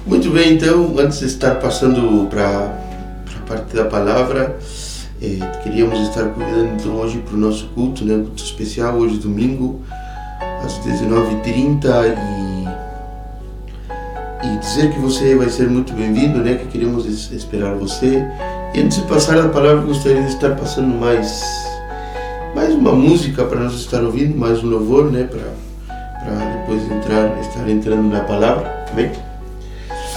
Muito bem, então, antes de estar passando para a parte da palavra, queríamos estar convidando então hoje para o nosso culto, né? Culto especial, hoje domingo, às 19h30 e dizer que você vai ser muito bem-vindo, né? Que queremos esperar você. E antes de passar a palavra, gostaria de estar passando mais uma música para nós estar ouvindo, mais um louvor, né? Para depois estar entrando na palavra, amém?